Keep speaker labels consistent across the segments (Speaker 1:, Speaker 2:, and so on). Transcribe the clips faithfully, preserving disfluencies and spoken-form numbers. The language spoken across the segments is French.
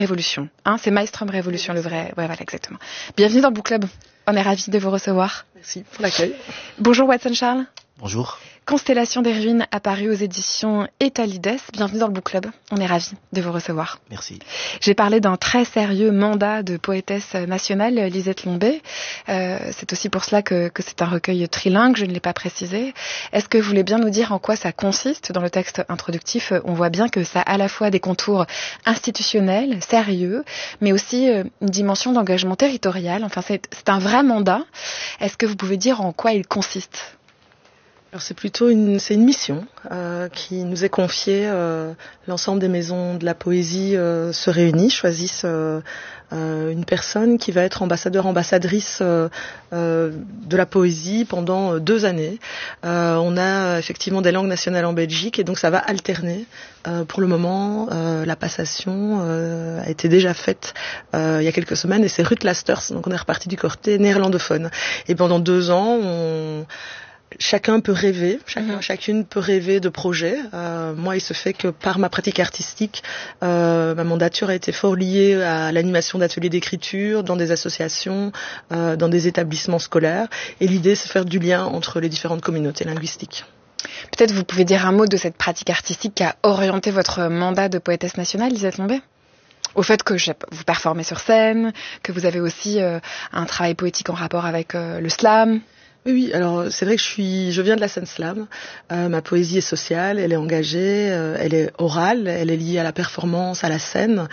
Speaker 1: Révolution, hein, c'est Maelstrom Révolution, le vrai. Ouais, voilà, exactement. Bienvenue dans Book Club. On est ravis de vous recevoir.
Speaker 2: Merci pour l'accueil.
Speaker 1: Bonjour Watson Charles.
Speaker 3: Bonjour.
Speaker 1: Constellation des ruines apparue aux éditions Etalides. Bienvenue dans le Book Club. On est ravis de vous recevoir.
Speaker 3: Merci.
Speaker 1: J'ai parlé d'un très sérieux mandat de poétesse nationale, Lisette Lombé. Euh, c'est aussi pour cela que, que c'est un recueil trilingue, je ne l'ai pas précisé. Est-ce que vous voulez bien nous dire en quoi ça consiste? Dans le texte introductif, on voit bien que ça a à la fois des contours institutionnels, sérieux, mais aussi une dimension d'engagement territorial. Enfin, c'est, c'est un vrai mandat. Est-ce que vous pouvez dire en quoi il consiste?
Speaker 2: Alors c'est plutôt une, c'est une mission euh, qui nous est confiée. Euh, l'ensemble des maisons de la poésie euh, se réunissent, choisissent euh, euh, une personne qui va être ambassadeur, ambassadrice euh, euh, de la poésie pendant deux années. Euh, on a effectivement des langues nationales en Belgique et donc ça va alterner. Euh, pour le moment, euh, la passation euh, a été déjà faite euh, il y a quelques semaines et c'est Ruth Lasters, donc on est reparti du côté néerlandophone. Et pendant deux ans, on... Chacun peut rêver, chacun, mmh. chacune peut rêver de projets. Euh, moi, il se fait que par ma pratique artistique, euh, ma mandature a été fort liée à l'animation d'ateliers d'écriture dans des associations, euh, dans des établissements scolaires. Et l'idée, c'est de faire du lien entre les différentes communautés linguistiques.
Speaker 1: Peut-être vous pouvez dire un mot de cette pratique artistique qui a orienté votre mandat de poétesse nationale, Lisette Lombé ? Au fait que je, vous performez sur scène, que vous avez aussi euh, un travail poétique en rapport avec euh, le slam.
Speaker 2: Oui, oui. Alors c'est vrai que je suis, je viens de la scène slam. Euh, ma poésie est sociale, elle est engagée, euh, elle est orale, elle est liée à la performance, à la scène.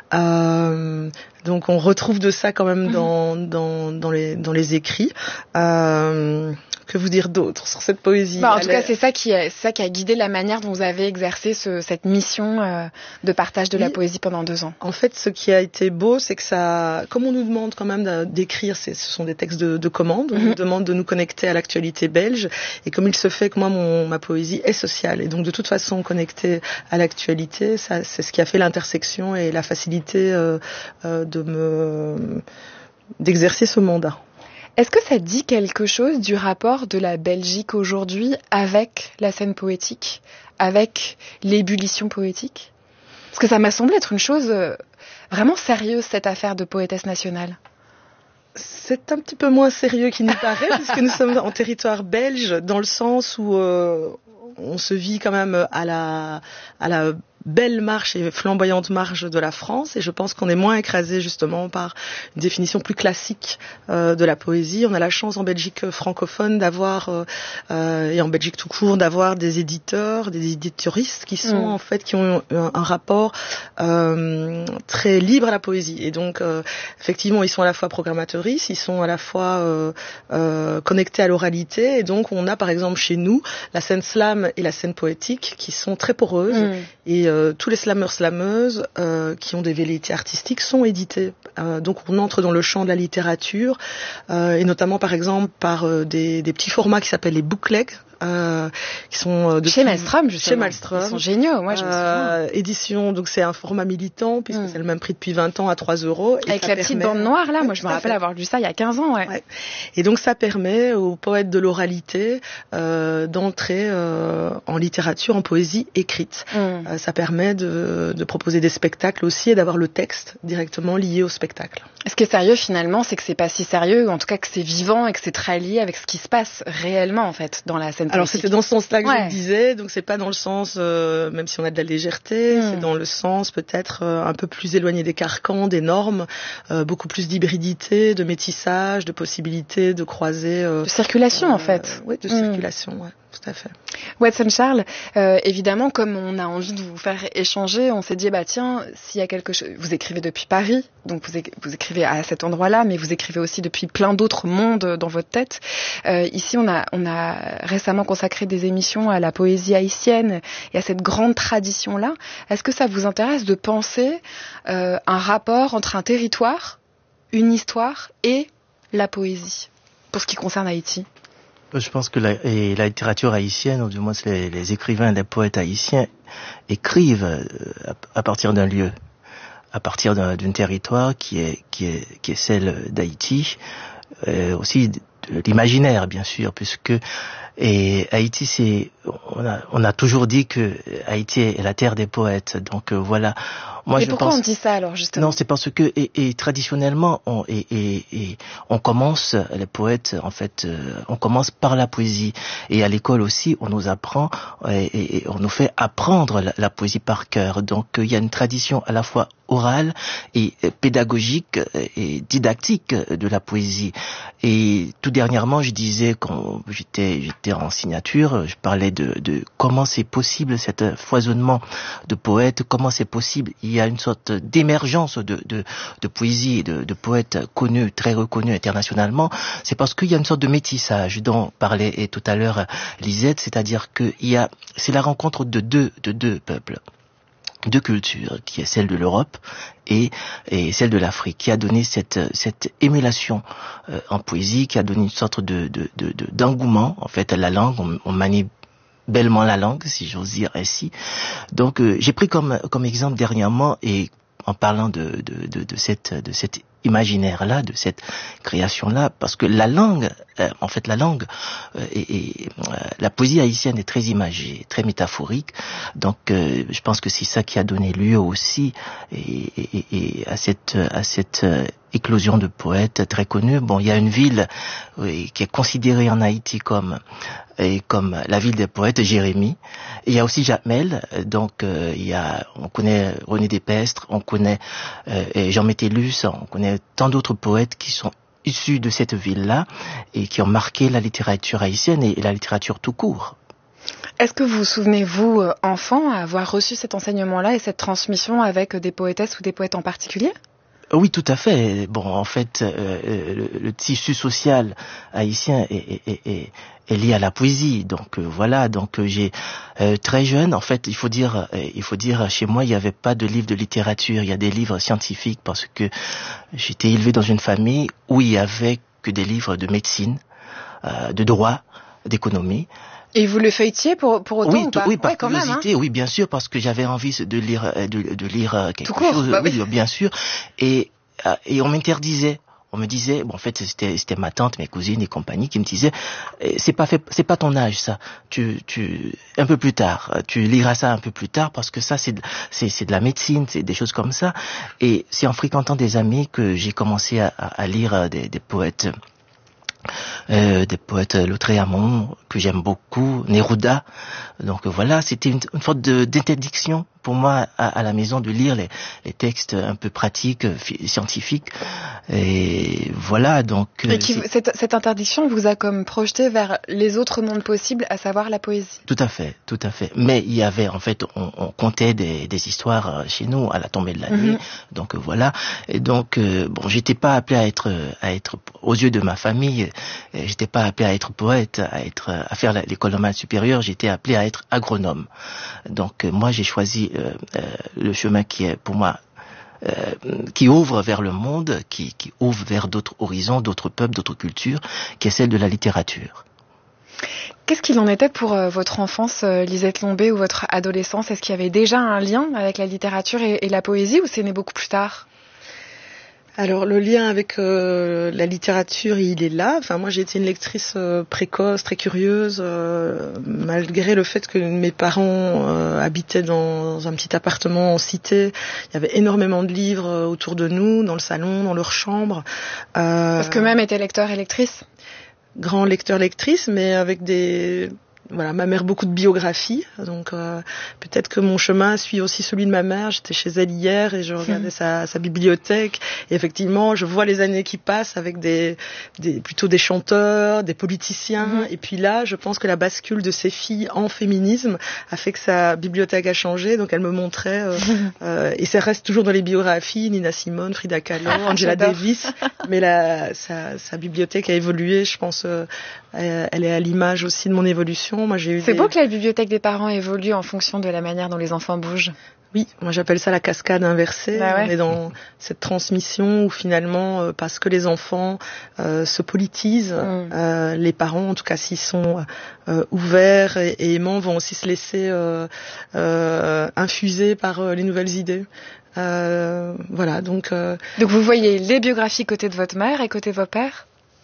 Speaker 2: Euh, donc on retrouve de ça quand même dans dans dans les dans les écrits. Euh, Que vous dire d'autre sur cette poésie?
Speaker 1: Bah, en tout cas, c'est ça qui a, c'est ça qui a guidé la manière dont vous avez exercé ce, cette mission euh, de partage de oui. la poésie pendant deux ans.
Speaker 2: En fait, ce qui a été beau, c'est que ça, comme on nous demande quand même d'écrire, c'est, ce sont des textes de, de commande, on mm-hmm. nous demande de nous connecter à l'actualité belge, et comme il se fait que moi, mon, ma poésie est sociale, et donc de toute façon connectée à l'actualité, ça, c'est ce qui a fait l'intersection et la facilité euh, euh, de me, d'exercer ce mandat.
Speaker 1: Est-ce que ça dit quelque chose du rapport de la Belgique aujourd'hui avec la scène poétique, avec l'ébullition poétique? Parce que ça m'a semblé être une chose vraiment sérieuse, cette affaire de poétesse nationale.
Speaker 2: C'est un petit peu moins sérieux qu'il n'y paraît, puisque nous sommes en territoire belge, dans le sens où euh, on se vit quand même à la, à la belle marche et flamboyante marche de la France, et je pense qu'on est moins écrasé justement par une définition plus classique euh, de la poésie. On a la chance en Belgique francophone d'avoir euh, euh, et en Belgique tout court d'avoir des éditeurs, des éditoristes qui sont mmh. en fait qui ont un, un rapport euh, très libre à la poésie, et donc euh, effectivement ils sont à la fois programmateuristes, ils sont à la fois euh, euh, connectés à l'oralité, et donc on a par exemple chez nous la scène slam et la scène poétique qui sont très poreuses mmh. et Euh, tous les slameurs slameuses euh, qui ont des velléités artistiques sont édités. Euh, donc on entre dans le champ de la littérature euh, et notamment par exemple par euh, des, des petits formats qui s'appellent les booklegs. Euh, qui sont euh, de
Speaker 1: chez Maelstrom, justement.
Speaker 2: Chez Maelstrom.
Speaker 1: Ils sont géniaux, moi je me souviens.
Speaker 2: Euh, édition, donc c'est un format militant puisque mmh. c'est le même prix depuis vingt ans à trois euros.
Speaker 1: Et Avec la permet... petite bande noire là, moi je me rappelle fait. avoir lu ça il y a quinze ans. Ouais.
Speaker 2: Ouais. Et donc ça permet aux poètes de l'oralité euh, d'entrer euh, en littérature, en poésie écrite. Mmh. Euh, ça permet de, de proposer des spectacles aussi et d'avoir le texte directement lié au spectacle.
Speaker 1: Ce qui est sérieux finalement, c'est que c'est pas si sérieux, ou en tout cas que c'est vivant et que c'est très lié avec ce qui se passe réellement en fait dans la scène.
Speaker 2: Alors c'était dans ce sens-là que ouais. je le disais, donc c'est pas dans le sens, euh, même si on a de la légèreté, mmh. c'est dans le sens peut-être euh, un peu plus éloigné des carcans, des normes, euh, beaucoup plus d'hybridité, de métissage, de possibilité de croiser. Euh,
Speaker 1: de circulation
Speaker 2: euh,
Speaker 1: en fait.
Speaker 2: Oui, de mmh. circulation, ouais. Tout à fait.
Speaker 1: Watson Charles, euh, évidemment, comme on a envie de vous faire échanger, on s'est dit, bah tiens, s'il y a quelque chose... Vous écrivez depuis Paris, donc vous, é- vous écrivez à cet endroit-là, mais vous écrivez aussi depuis plein d'autres mondes dans votre tête. Euh, ici, on a, on a récemment consacré des émissions à la poésie haïtienne et à cette grande tradition-là. Est-ce que ça vous intéresse de penser euh, un rapport entre un territoire, une histoire et la poésie, pour ce qui concerne Haïti ?
Speaker 3: Je pense que la, et la littérature haïtienne, ou du moins les, les écrivains, les poètes haïtiens, écrivent à, à partir d'un lieu, à partir d'un, d'un territoire qui est, qui est, qui est celle d'Haïti, euh, aussi de, de l'imaginaire, bien sûr, puisque et Haïti, c'est on a, on a toujours dit que Haïti est la terre des poètes. Donc euh, voilà. Moi,
Speaker 1: Mais
Speaker 3: je
Speaker 1: pourquoi
Speaker 3: pense...
Speaker 1: on dit ça alors justement?
Speaker 3: Non, c'est parce que et, et traditionnellement, on, et, et, et on commence les poètes. En fait, euh, on commence par la poésie. Et à l'école aussi, on nous apprend et, et on nous fait apprendre la, la poésie par cœur. Donc, il y a une tradition à la fois orale et pédagogique et didactique de la poésie. Et tout dernièrement, je disais quand j'étais j'étais en signature, je parlais de, de comment c'est possible cet foisonnement de poètes, comment c'est possible. Il y a une sorte d'émergence de, de, de poésie et de, de poètes connus, très reconnus internationalement. C'est parce qu'il y a une sorte de métissage dont parlait tout à l'heure Lisette, c'est-à-dire que il y a, c'est la rencontre de deux, de deux peuples, deux cultures, qui est celle de l'Europe et, et celle de l'Afrique, qui a donné cette, cette émulation euh, en poésie, qui a donné une sorte de, de, de, de d'engouement, en fait, à la langue. On, on manie bellement la langue, si j'ose dire ainsi. Donc, euh, j'ai pris comme, comme exemple dernièrement, et en parlant de, de, de, de cette, de cette imaginaire-là, de cette création-là, parce que la langue, euh, en fait la langue, euh, et, et euh, la poésie haïtienne est très imagée, très métaphorique, donc euh, je pense que c'est ça qui a donné lieu aussi et, et, et à cette, à cette euh, éclosion de poètes très connus. Bon, il y a une ville oui, qui est considérée en Haïti comme et comme la ville des poètes, Jérémie. Et il y a aussi Jacmel, donc euh, il y a, on connaît René Despestre, on connaît euh, Jean Métellus, on connaît tant d'autres poètes qui sont issus de cette ville-là et qui ont marqué la littérature haïtienne et, et la littérature tout court.
Speaker 1: Est-ce que vous vous souvenez, vous, enfant, avoir reçu cet enseignement-là et cette transmission avec des poétesses ou des poètes en particulier ?
Speaker 3: Oui, tout à fait. Bon, en fait, euh, le, le tissu social haïtien est, est, est, est lié à la poésie. Donc euh, voilà. Donc euh, j'ai euh, très jeune. En fait, il faut dire, euh, il faut dire, chez moi, il n'y avait pas de livres de littérature. Il y a des livres scientifiques parce que j'étais élevé dans une famille où il y avait que des livres de médecine, euh, de droit, d'économie.
Speaker 1: Et vous le feuilletiez pour, pour autant
Speaker 3: oui,
Speaker 1: ou pas?
Speaker 3: Oui, par
Speaker 1: ouais, quand
Speaker 3: curiosité,
Speaker 1: même, hein.
Speaker 3: Oui, bien sûr, parce que j'avais envie de lire, de, de lire quelque
Speaker 1: Tout court,
Speaker 3: chose.
Speaker 1: bah
Speaker 3: oui,
Speaker 1: oui,
Speaker 3: bien sûr. Et, et on m'interdisait. On me disait, bon, en fait, c'était, c'était ma tante, mes cousines et compagnie qui me disaient, c'est pas fait, c'est pas ton âge, ça. Tu, tu, un peu plus tard, tu liras ça un peu plus tard parce que ça, c'est, c'est, c'est de la médecine, c'est des choses comme ça. Et c'est en fréquentant des amis que j'ai commencé à, à lire des, des poètes. Euh, des poètes Lautréamont que j'aime beaucoup, Neruda. Donc voilà, c'était une, une sorte de, d'interdiction pour moi à, à la maison de lire les, les textes un peu pratiques, scientifiques. Et voilà, donc...
Speaker 1: Et qui, cette, cette interdiction vous a comme projeté vers les autres mondes possibles, à savoir la poésie.
Speaker 3: Tout à fait, tout à fait. Mais il y avait, en fait, on, on comptait des, des histoires chez nous à la tombée de la nuit. Mm-hmm. Donc voilà. Et donc, euh, bon, j'étais pas appelé à être, à être, aux yeux de ma famille, j'étais pas appelé à être poète, à être, à faire l'école normale supérieure. J'étais appelé à être agronome. Donc moi, j'ai choisi euh, euh, le chemin qui est pour moi euh, qui ouvre vers le monde, qui, qui ouvre vers d'autres horizons, d'autres peuples, d'autres cultures, qui est celle de la littérature.
Speaker 1: Qu'est-ce qu'il en était pour euh, votre enfance, euh, Lisette Lombé, ou votre adolescence? Est-ce qu'il y avait déjà un lien avec la littérature et, et la poésie, ou c'est né beaucoup plus tard?
Speaker 2: Alors le lien avec euh, la littérature, il est là. Enfin moi j'ai été une lectrice euh, précoce, très curieuse, euh, malgré le fait que mes parents euh, habitaient dans un petit appartement en cité. Il y avait énormément de livres euh, autour de nous, dans le salon, dans leur chambre.
Speaker 1: Euh, Parce que même étaient lecteurs et lectrices.
Speaker 2: Grand lecteur lectrice, mais avec des voilà, ma mère beaucoup de biographies, donc euh, peut-être que mon chemin suit aussi celui de ma mère. J'étais chez elle hier et je regardais mmh. sa, sa bibliothèque et effectivement je vois les années qui passent avec des, des plutôt des chanteurs, des politiciens mmh. et puis là je pense que la bascule de ces filles en féminisme a fait que sa bibliothèque a changé, donc elle me montrait euh, mmh. euh, et ça reste toujours dans les biographies, Nina Simone, Frida Kahlo, ah, Angela Davis, mais la, sa, sa bibliothèque a évolué, je pense euh, elle est à l'image aussi de mon évolution. Moi, j'ai eu
Speaker 1: C'est
Speaker 2: des...
Speaker 1: beau que la bibliothèque des parents évolue en fonction de la manière dont les enfants bougent.
Speaker 2: Oui, moi j'appelle ça la cascade inversée.
Speaker 1: Bah ouais.
Speaker 2: On est dans cette transmission où finalement, euh, parce que les enfants euh, se politisent, mmh. euh, les parents, en tout cas s'ils sont euh, ouverts et, et aimants, vont aussi se laisser euh, euh, infuser par euh, les nouvelles idées. Euh, voilà, donc... Euh...
Speaker 1: Donc vous voyez les biographies côté de votre mère et côté de vos pères ?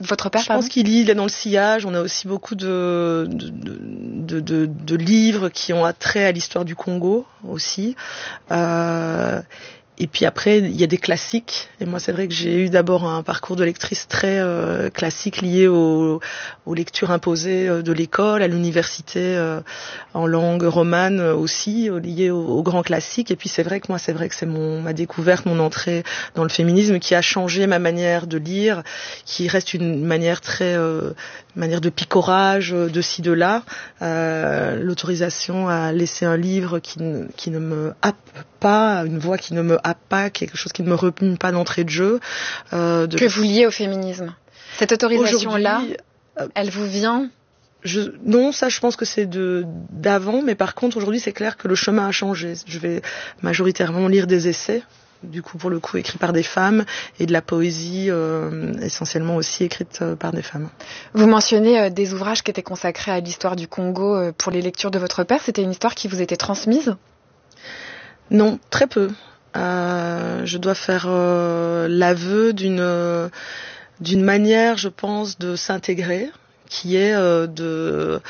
Speaker 1: Votre père,
Speaker 2: je
Speaker 1: pardon
Speaker 2: pense qu'il lit, il est dans le sillage. On a aussi beaucoup de, de, de, de, de livres qui ont attrait à l'histoire du Congo aussi. Euh, Et puis après, il y a des classiques. Et moi, c'est vrai que j'ai eu d'abord un parcours de lectrice très euh, classique lié aux, aux lectures imposées de l'école, à l'université, euh, en langue romane aussi, lié aux, aux grands classiques. Et puis c'est vrai que moi, c'est vrai que c'est mon ma découverte, mon entrée dans le féminisme qui a changé ma manière de lire, qui reste une manière très euh, manière de picorage de ci de là, euh, l'autorisation à laisser un livre qui ne, qui ne me happe pas, une voix qui ne me happe pas, quelque chose qui ne me repugne pas d'entrée de jeu. Euh, de...
Speaker 1: Que vous liez au féminisme. Cette autorisation-là, euh, elle vous vient
Speaker 2: je, non, ça je pense que c'est de d'avant, mais par contre aujourd'hui c'est clair que le chemin a changé. Je vais majoritairement lire des essais, du coup pour le coup écrits par des femmes, et de la poésie euh, essentiellement aussi écrite euh, par des femmes.
Speaker 1: Vous mentionnez euh, des ouvrages qui étaient consacrés à l'histoire du Congo euh, pour les lectures de votre père. C'était une histoire qui vous était transmise ?
Speaker 2: Non, très peu. Euh, je dois faire euh, l'aveu d'une euh, d'une manière, je pense, de s'intégrer, qui est euh, de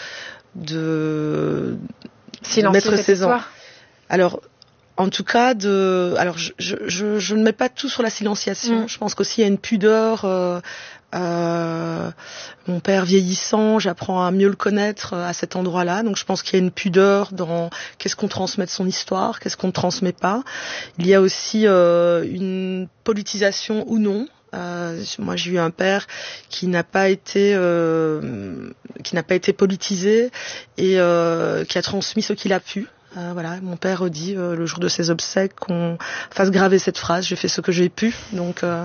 Speaker 2: de, de mettre ses enfants. Alors, en tout cas, de alors je, je je je ne mets pas tout sur la silenciation. Mmh. Je pense qu'aussi il y a une pudeur. Euh, Euh, mon père vieillissant, j'apprends à mieux le connaître à cet endroit-là. Donc je pense qu'il y a une pudeur dans qu'est-ce qu'on transmet de son histoire, qu'est-ce qu'on ne transmet pas. Il y a aussi euh, une politisation ou non. Euh, moi, j'ai eu un père qui n'a pas été euh, qui n'a pas été politisé et euh, qui a transmis ce qu'il a pu. Euh, voilà, mon père dit euh, le jour de ses obsèques qu'on fasse graver cette phrase. J'ai fait ce que j'ai pu. Donc euh,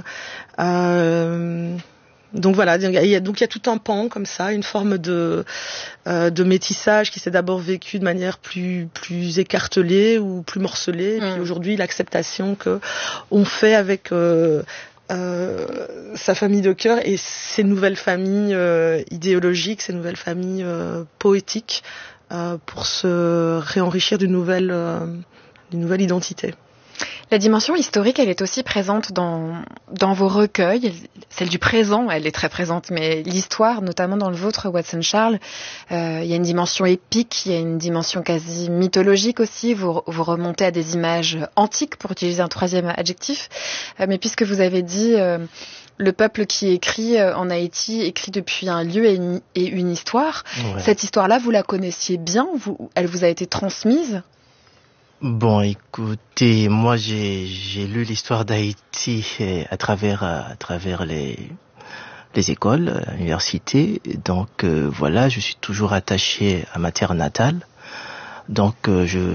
Speaker 2: euh, Donc voilà, il y a, donc il y a tout un pan comme ça, une forme de euh, de métissage qui s'est d'abord vécu de manière plus plus écartelée ou plus morcelée, et puis mmh. aujourd'hui l'acceptation que on fait avec euh, euh, sa famille de cœur et ses nouvelles familles euh, idéologiques, ses nouvelles familles euh, poétiques euh, pour se réenrichir d'une nouvelle euh, d'une nouvelle identité.
Speaker 1: La dimension historique, elle est aussi présente dans, dans vos recueils. Celle du présent, elle est très présente, mais l'histoire, notamment dans le vôtre, Watson Charles, euh, il y a une dimension épique, il y a une dimension quasi mythologique aussi. Vous, vous remontez à des images antiques, pour utiliser un troisième adjectif. Euh, mais puisque vous avez dit... Euh, le peuple qui écrit en Haïti écrit depuis un lieu et une, et une histoire. Ouais. Cette histoire-là, vous la connaissiez bien, vous, elle vous a été transmise ?
Speaker 3: Bon, écoutez, moi j'ai j'ai lu l'histoire d'Haïti à travers à travers les les écoles, l'université. Donc euh, voilà, je suis toujours attaché à ma terre natale. Donc euh, je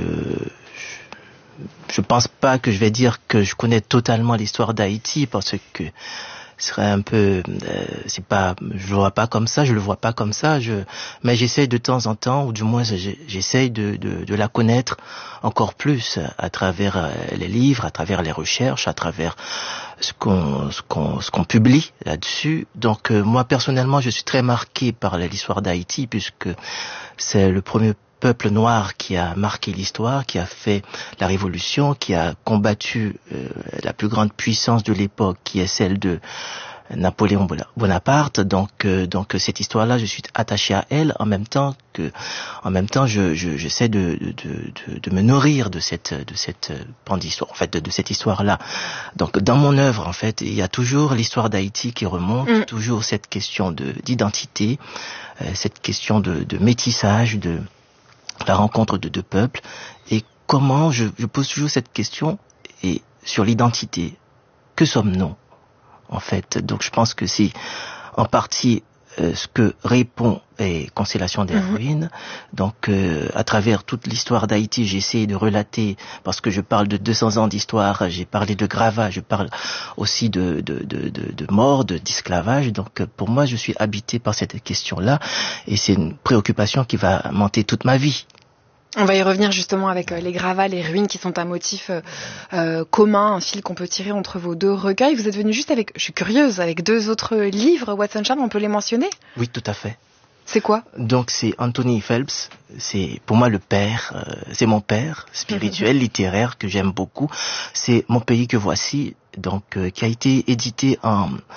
Speaker 3: je pense pas que je vais dire que je connais totalement l'histoire d'Haïti parce que ce serait un peu, euh, c'est pas, je le vois pas comme ça, je le vois pas comme ça, je, mais j'essaye de temps en temps, ou du moins j'essaye de, de, de la connaître encore plus à travers les livres, à travers les recherches, à travers ce qu'on, ce qu'on, ce qu'on publie là-dessus. Donc euh, moi personnellement, je suis très marqué par l'histoire d'Haïti puisque c'est le premier peuple noir qui a marqué l'histoire, qui a fait la révolution, qui a combattu euh, la plus grande puissance de l'époque, qui est celle de Napoléon Bonaparte. Donc, euh, donc cette histoire-là, je suis attaché à elle. En même temps que, en même temps, je, je j'essaie de, de, de, de me nourrir de cette, de cette pan d'histoire, en fait, de, de cette histoire-là. Donc, dans mon œuvre, en fait, il y a toujours l'histoire d'Haïti qui remonte, mmh. toujours cette question de d'identité, euh, cette question de, de métissage, de la rencontre de deux peuples, et comment je, je pose toujours cette question et sur l'identité. Que sommes-nous, en fait? Donc je pense que c'est en partie euh, ce que répond et Constellation des mmh. ruines. Donc euh, à travers toute l'histoire d'Haïti, j'essaie de relater, parce que je parle de deux cents ans d'histoire, j'ai parlé de gravats, je parle aussi de de de de, de mort, de d'esclavage. Donc pour moi, je suis habité par cette question-là, et c'est une préoccupation qui va m'hanter toute ma vie.
Speaker 1: On va y revenir justement avec euh, les gravats, les ruines qui sont un motif euh, euh, commun, un fil qu'on peut tirer entre vos deux recueils. Vous êtes venu juste avec, je suis curieuse, avec deux autres livres, Watson Charles, on peut les mentionner ?
Speaker 3: Oui, tout à fait.
Speaker 1: C'est quoi ?
Speaker 3: Donc c'est Anthony Phelps, c'est pour moi le père, euh, c'est mon père spirituel, littéraire, que j'aime beaucoup. C'est Mon pays que voici, donc euh, qui a été édité en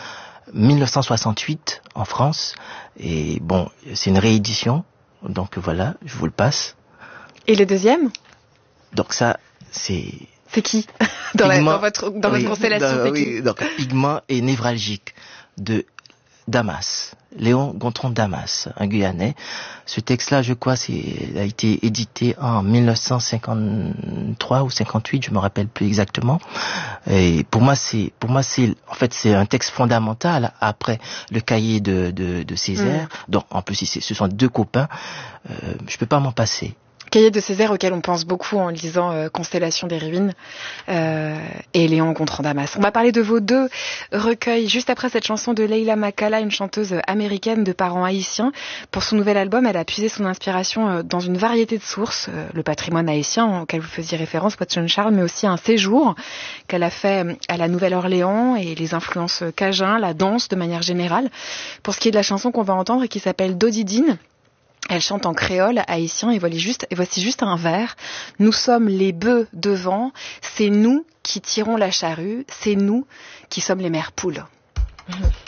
Speaker 3: dix-neuf cent soixante-huit en France. Et bon, c'est une réédition. Donc voilà, je vous le passe.
Speaker 1: Et le deuxième?
Speaker 3: Donc ça, c'est...
Speaker 1: C'est qui dans,
Speaker 3: Pigment,
Speaker 1: la, dans votre, dans
Speaker 3: oui,
Speaker 1: votre constellation,
Speaker 3: dans,
Speaker 1: c'est
Speaker 3: oui,
Speaker 1: qui?
Speaker 3: donc, Pigment et névralgique de Damas. Léon Gontran Damas, un Guyanais. Ce texte-là, je crois, c'est, a été édité en dix-neuf cent cinquante-trois ou cinquante-huit, je me rappelle plus exactement. Et pour moi, c'est, pour moi, c'est, en fait, c'est un texte fondamental après le cahier de, de, de Césaire. Mm. Donc, en plus, ce sont deux copains. Euh, je peux pas m'en passer.
Speaker 1: Cahier de Césaire auquel on pense beaucoup en lisant euh, Constellation des ruines euh, et Léon Gontran Damas. On va parler de vos deux recueils juste après cette chanson de Leila Makala, une chanteuse américaine de parents haïtiens. Pour son nouvel album, elle a puisé son inspiration euh, dans une variété de sources, euh, le patrimoine haïtien auquel vous faisiez référence, Watson Charles, mais aussi un séjour qu'elle a fait à la Nouvelle-Orléans et les influences cajun, la danse de manière générale. Pour ce qui est de la chanson qu'on va entendre et qui s'appelle Dodidine, elle chante en créole haïtien et voici juste, et voici juste un vers. Nous sommes les bœufs devant, c'est nous qui tirons la charrue, c'est nous qui sommes les mères poules.